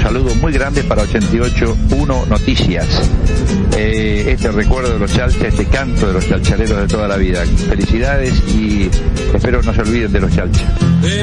saludo muy grande para 88.1 Noticias. Este recuerdo de los chalchas, este canto de los chalchaleros de toda la vida. Felicidades y espero no se olviden de los chalchas.